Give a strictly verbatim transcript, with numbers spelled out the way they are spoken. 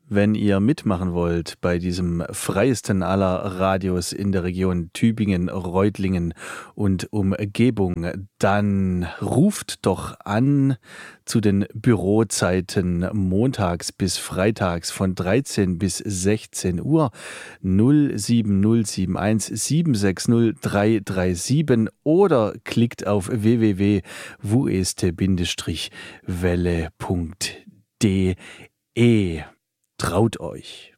Wenn ihr mitmachen wollt bei diesem freiesten aller Radios in der Region Tübingen, Reutlingen und Umgebung, dann ruft doch an zu den Bürozeiten montags bis freitags von dreizehn bis sechzehn Uhr null sieben null sieben eins sieben sechs null drei drei sieben oder klickt auf w w w punkt wueste Bindestrich welle punkt de. Traut euch!